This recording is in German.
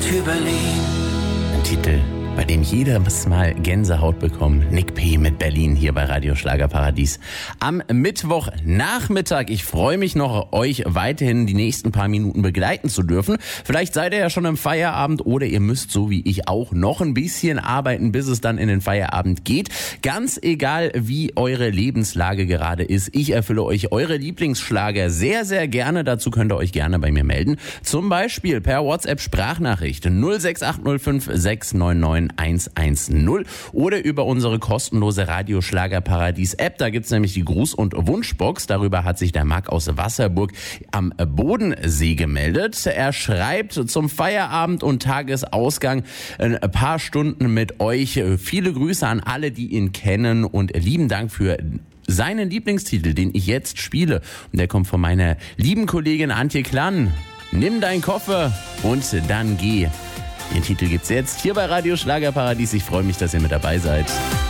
für Berlin. Ein Titel, bei dem jedes Mal Gänsehaut bekommen. Nick P. mit Berlin hier bei Radio Schlagerparadies. Am Mittwochnachmittag. Ich freue mich noch, euch weiterhin die nächsten paar Minuten begleiten zu dürfen. Vielleicht seid ihr ja schon im Feierabend oder ihr müsst, so wie ich auch, noch ein bisschen arbeiten, bis es dann in den Feierabend geht. Ganz egal, wie eure Lebenslage gerade ist. Ich erfülle euch eure Lieblingsschlager sehr, sehr gerne. Dazu könnt ihr euch gerne bei mir melden. Zum Beispiel per WhatsApp-Sprachnachricht 06805 699 110 oder über unsere kostenlose Radio Schlagerparadies App. Da gibt's nämlich die Gruß- und Wunschbox. Darüber hat sich der Marc aus Wasserburg am Bodensee gemeldet. Er schreibt: zum Feierabend und Tagesausgang ein paar Stunden mit euch. Viele Grüße an alle, die ihn kennen, und lieben Dank für seinen Lieblingstitel, den ich jetzt spiele. Und der kommt von meiner lieben Kollegin Antje Klann. Nimm deinen Koffer und dann geh. Den Titel gibt's jetzt hier bei Radio Schlagerparadies. Ich freue mich, dass ihr mit dabei seid.